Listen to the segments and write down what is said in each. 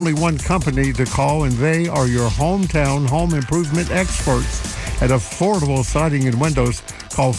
only one company to call, and they are your hometown home improvement experts at Affordable Siding and Windows. Call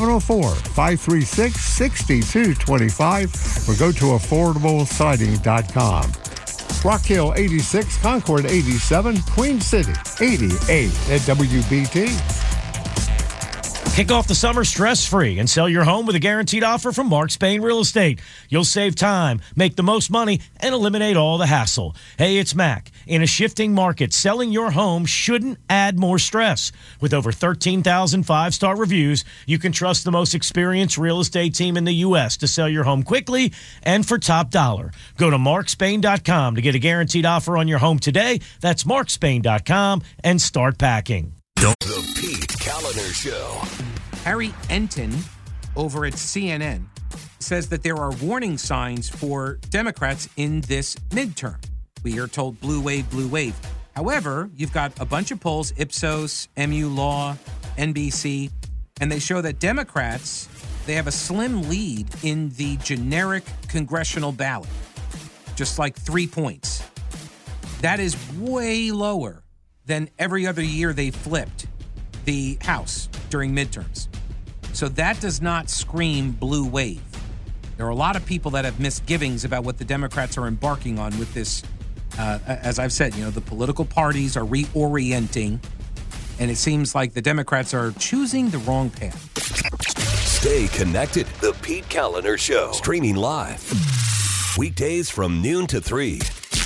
704-536-6225 or go to affordablesiding.com. Rock Hill 86, Concord 87, Queen City 88 at WBT. Kick off the summer stress-free and sell your home with a guaranteed offer from Mark Spain Real Estate. You'll save time, make the most money, and eliminate all the hassle. Hey, it's Mac. In a shifting market, selling your home shouldn't add more stress. With over 13,000 five-star reviews, you can trust the most experienced real estate team in the U.S. to sell your home quickly and for top dollar. Go to markspain.com to get a guaranteed offer on your home today. That's markspain.com and start packing. The Pete Kaliner Show. Harry Enton over at CNN says that there are warning signs for Democrats in this midterm. We are told blue wave, blue wave. However, you've got a bunch of polls, Ipsos, MU Law, NBC, and they show that Democrats, they have a slim lead in the generic congressional ballot, just like 3 points. That is way lower than every other year they flipped the House during midterms. So that does not scream blue wave. There are a lot of people that have misgivings about what the Democrats are embarking on with this. As I've said, the political parties are reorienting, and it seems like the Democrats are choosing the wrong path. Stay connected. The Pete Kaliner Show. Streaming live. Weekdays from noon to 3.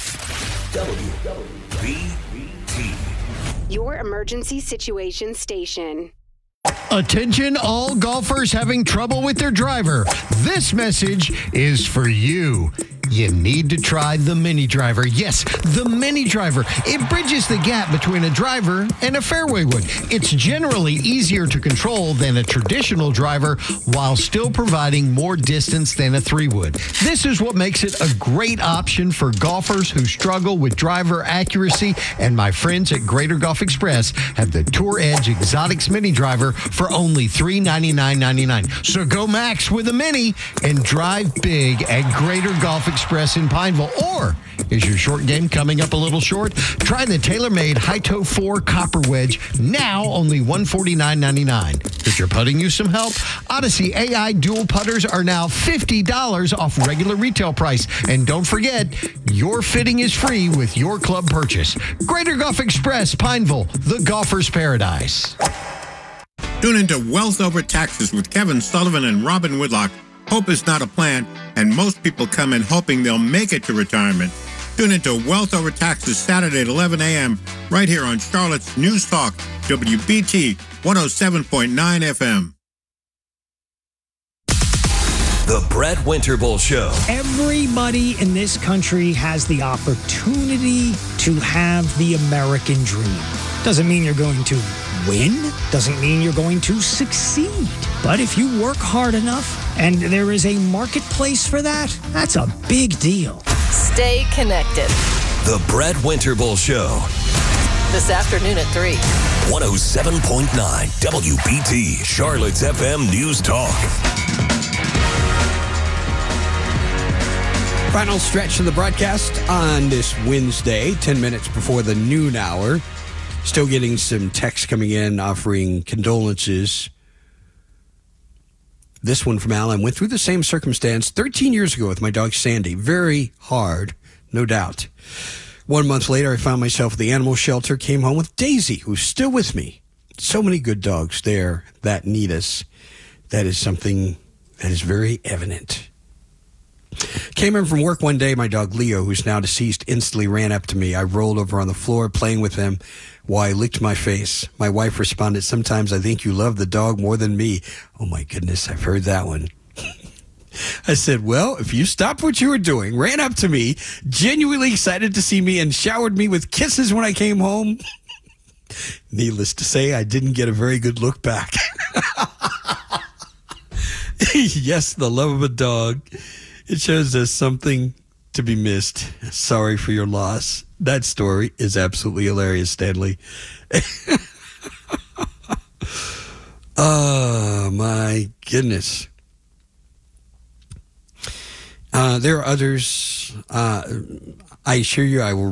WBT. Your emergency situation station. Attention all golfers having trouble with their driver. This message is for you. You need to try the Mini Driver. Yes, the Mini Driver. It bridges the gap between a driver and a fairway wood. It's generally easier to control than a traditional driver while still providing more distance than a 3-wood. This is what makes it a great option for golfers who struggle with driver accuracy, and my friends at Greater Golf Express have the Tour Edge Exotics Mini Driver for only $399.99. So go max with a Mini and drive big at Greater Golf Express in Pineville. Or is your short game coming up a little short? Try the TaylorMade High-Toe 4 Copper Wedge, now only $149.99. Is your putting you some help? Odyssey AI Dual Putters are now $50 off regular retail price. And don't forget, your fitting is free with your club purchase. Greater Golf Express, Pineville, the golfer's paradise. Tune into Wealth Over Taxes with Kevin Sullivan and Robin Whitlock. Hope is not a plan, and most people come in hoping they'll make it to retirement. Tune into Wealth Over Taxes Saturday at 11 a.m. right here on Charlotte's News Talk, WBT 107.9 FM. The Brett Winterble Show. Everybody in this country has the opportunity to have the American dream. Doesn't mean you're going to win, doesn't mean you're going to succeed. But if you work hard enough and there is a marketplace for that, that's a big deal. Stay connected. The Brett Winterble Show. This afternoon at 3. 107.9 WBT, Charlotte's FM News Talk. Final stretch of the broadcast on this Wednesday, 10 minutes before the noon hour. Still getting some texts coming in offering condolences. This one from Alan. Went through the same circumstance 13 years ago with my dog Sandy. Very hard, no doubt. 1 month later, I found myself at the animal shelter, came home with Daisy, who's still with me. So many good dogs there that need us. That is something that is very evident. Came in from work one day, my dog Leo, who's now deceased, instantly ran up to me. I rolled over on the floor playing with him while he licked my face. My wife responded, "Sometimes I think you love the dog more than me." Oh my goodness, I've heard that one. I said, well, if you stopped what you were doing, ran up to me, genuinely excited to see me, and showered me with kisses when I came home, needless to say, I didn't get a very good look back. Yes, the love of a dog. It shows us something to be missed. Sorry for your loss. That story is absolutely hilarious, Stanley. Oh, my goodness. There are others. I assure you I will